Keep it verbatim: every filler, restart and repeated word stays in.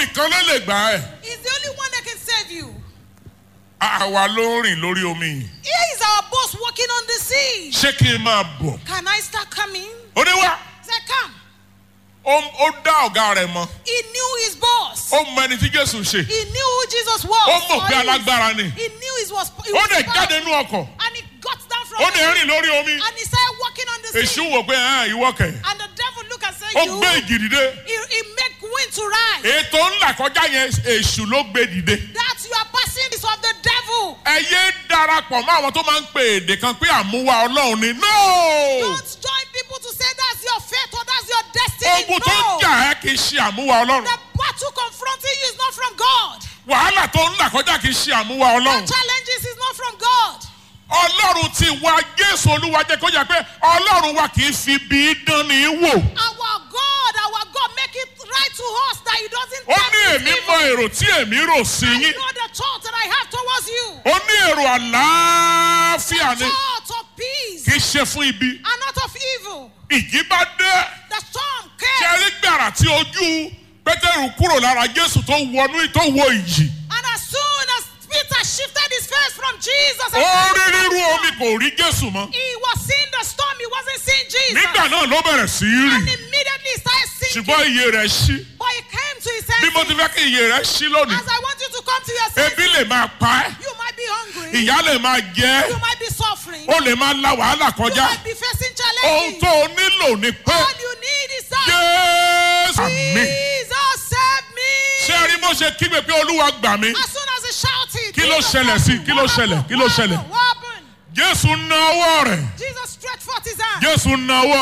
nìkan ló lè gbà ẹ́. He's the only one that can save you. Àwa ló ń rìn lórí omi. Here is our boss walking on the sea. Ṣé kí n máa bọ̀? Can I start coming? Ó ní wá. He said, come. Ó dá ọ̀gá rẹ̀ mọ̀. He knew his boss. Ó mọ ẹni tí Jésù ṣe. He knew who Jesus was. Ó mọ̀ pé alágbára ni. He knew he was. He Ó was lè jáde nínú ọkọ̀. and he got down from Ó the lè rìn lórí omi. and he started walking on the sea. Èṣù wò pé ẹ̀ ìwọ kẹ̀. And the devil looked and said, Ó you. gbé ìjì dìde. He, he make wind to rise. Ètò ńlá kọjá yẹn èṣù ló gbé dìde. That you are passing is of the devil. Ẹ yé darapọ̀ mọ́ àwọn tó máa ń pe èdè kan pé àmúwá Ọlọ́run ni. No! Don't join people to say that's your fate or that's your destiny. Ogun tó ń No. jà ẹ́ kì í ṣe àmúwá Ọlọ́run. The battle confronting you is not from God. Wàhálà tó ń là kọjá kì í ṣe àmúwá The Ọlọ́run. challenges is not from God. Ọlọ́run ti wá Jésù Olúwa jẹ́ kó yà pé Ọlọ́run wa kì í fi bí dán ní wò. Our God, our God, make it right to us that He doesn't Ó tempt ní us èmi evil. mọ èrò tí èmi rò sí I yín. know the thought that I have towards you. Ó ní èrò àlàáfíà ni Thoughts of peace kì í ṣe fún ibi. and not of evil. Ìjì bá dé. The storm Ṣé came, rí gbàrà tí ojú Pétérù kúrò lára Jésù tó wọnú tó wọ ìjì. and as soon as Peter shifted his face from Jesus, Ó and rí rírú omi kò rí Jésù mọ́. he was seeing the storm, he wasn't seeing Jesus. Nígbà náà ló bẹ̀rẹ̀ sí í And rì. immediately he started sinking. Ṣùgbọ́n iye rẹ̀ ṣí. But he came to his Bí mo ti senses. fẹ́ kí iye rẹ̀ ṣí lónìí. As I want you to come to your Ebi senses, lè máa pa ẹ́. you might be hungry, Ìyà lè máa jẹ ẹ́. you might be suffering, Ó lè máa la wàhálà you kọjá. might be facing Ohun challenges. tó o nílò ni pé All you need is that Jésù mi. Jesus save me. Ṣé ẹ rí bó ṣe kígbe pé Olúwa gbà mí? As soon as he shouted, Kí ló Jesus ṣẹlẹ̀ save sí? me. Kí ló What ṣẹlẹ̀? happened? Kí ló What ṣẹlẹ̀? happened? What happened? Jésù na ọwọ́ rẹ̀. Jesus stretched forth his hand. Jésù na ọwọ́